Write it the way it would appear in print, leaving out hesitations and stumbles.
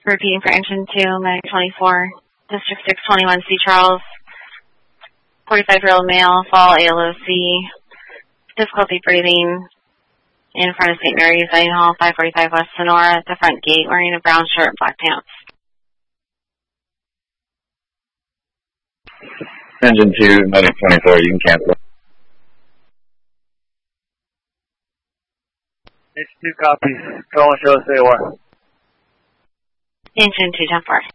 Repeating for engine 2, Medic 24, District 621, C. Charles, 45-year-old male, fall ALOC, difficulty breathing, in front of St. Mary's Dining Hall, 545 West Sonora, at the front gate, wearing a brown shirt and black pants. Engine 2, Medic 24, you can cancel. Engine 2 copies. Call and show us AOR. Engine 2, 10-4.